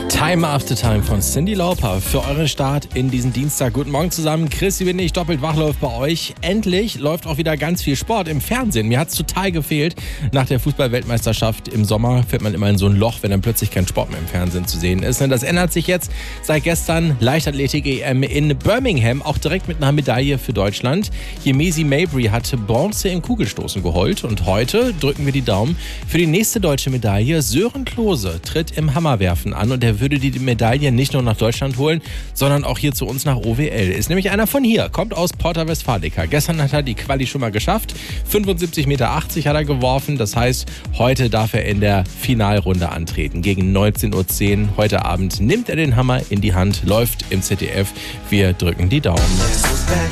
Time After Time von Cyndi Lauper für euren Start in diesen Dienstag. Guten Morgen zusammen. Chrissy bin ich, doppelt wach läuft bei euch. Endlich läuft auch wieder ganz viel Sport im Fernsehen. Mir hat es total gefehlt. Nach der Fußball-Weltmeisterschaft im Sommer fällt man immer in so ein Loch, wenn dann plötzlich kein Sport mehr im Fernsehen zu sehen ist. Das ändert sich jetzt seit gestern. Leichtathletik-EM in Birmingham, auch direkt mit einer Medaille für Deutschland. Yemisi Mabry hat Bronze im Kugelstoßen geholt. Und heute drücken wir die Daumen für die nächste deutsche Medaille. Sören Klose tritt im Hammerwerfen an und er würde die Medaille nicht nur nach Deutschland holen, sondern auch hier zu uns nach OWL. Ist nämlich einer von hier, kommt aus Porta Westfalica. Gestern hat er die Quali schon mal geschafft. 75,80 Meter hat er geworfen. Das heißt, heute darf er in der Finalrunde antreten. Gegen 19:10 Uhr heute Abend nimmt er den Hammer in die Hand, läuft im ZDF. Wir drücken die Daumen.